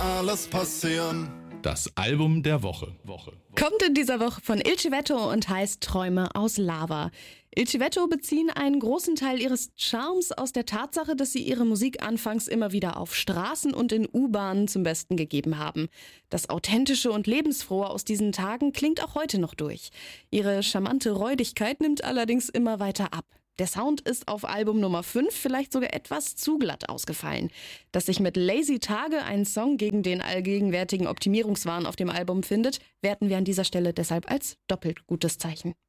alles passieren. Das Album der Woche. Kommt in dieser Woche von Il Civetto und heißt Träume aus Lava. Il Civetto beziehen einen großen Teil ihres Charmes aus der Tatsache, dass sie ihre Musik anfangs immer wieder auf Straßen und in U-Bahnen zum Besten gegeben haben. Das Authentische und Lebensfrohe aus diesen Tagen klingt auch heute noch durch. Ihre charmante Räudigkeit nimmt allerdings immer weiter ab. Der Sound ist auf Album Nummer 5 vielleicht sogar etwas zu glatt ausgefallen. Dass sich mit Lazy Tage ein Song gegen den allgegenwärtigen Optimierungswahn auf dem Album findet, werten wir an dieser Stelle deshalb als doppelt gutes Zeichen.